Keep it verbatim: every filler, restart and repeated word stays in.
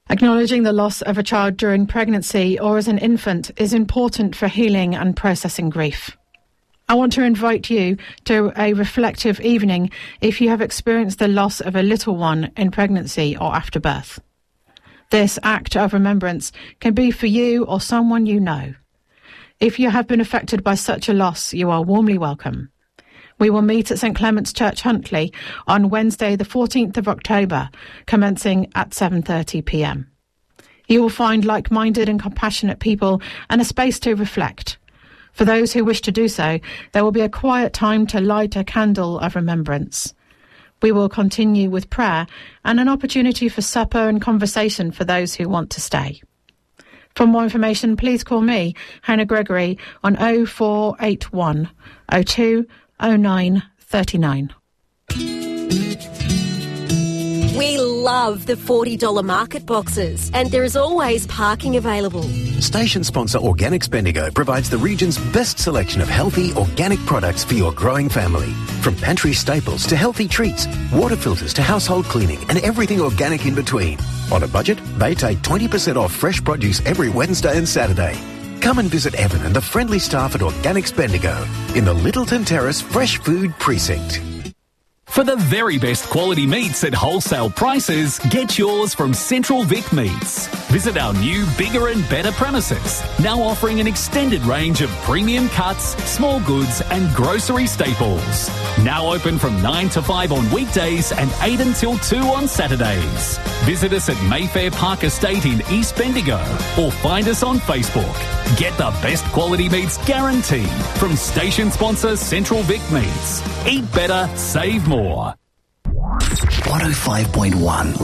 Acknowledging the loss of a child during pregnancy or as an infant is important for healing and processing grief. I want to invite you to a reflective evening if you have experienced the loss of a little one in pregnancy or after birth. This act of remembrance can be for you or someone you know. If you have been affected by such a loss, you are warmly welcome. We will meet at St Clement's Church, Huntly, on Wednesday the fourteenth of October, commencing at seven thirty p m. You will find like-minded and compassionate people and a space to reflect. For those who wish to do so, there will be a quiet time to light a candle of remembrance. We will continue with prayer and an opportunity for supper and conversation for those who want to stay. For more information, please call me, Hannah Gregory, on oh four eight one, oh two, oh nine, three nine. We love the forty dollars market boxes, and there is always parking available. Station sponsor Organics Bendigo provides the region's best selection of healthy, organic products for your growing family. From pantry staples to healthy treats, water filters to household cleaning, and everything organic in between. On a budget, they take twenty percent off fresh produce every Wednesday and Saturday. Come and visit Evan and the friendly staff at Organics Bendigo in the Littleton Terrace Fresh Food Precinct. For the very best quality meats at wholesale prices, get yours from Central Vic Meats. Visit our new, bigger and better premises, now offering an extended range of premium cuts, small goods and grocery staples. Now open from nine to five on weekdays and eight until two on Saturdays. Visit us at Mayfair Park Estate in East Bendigo or find us on Facebook. Get the best quality meats guaranteed from station sponsor Central Vic Meats. Eat better, save more. one oh five point one